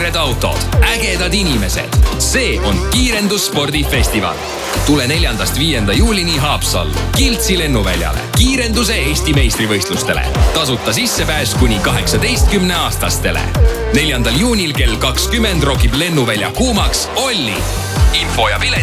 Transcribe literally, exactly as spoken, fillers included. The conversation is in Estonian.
suured autod, ägedad inimesed. See on kiirendusspordifestival. Tule neljandast viienda juulini Haapsallu, Kiltsi lennuväljale, kiirenduse Eesti meistrivõistlustele. Tasuta sissepääs kuni kaheksateistkümne aastastele. neljandal juunil kell kakskümmend rokib lennuvälja kuumaks Olli. Info ja pilet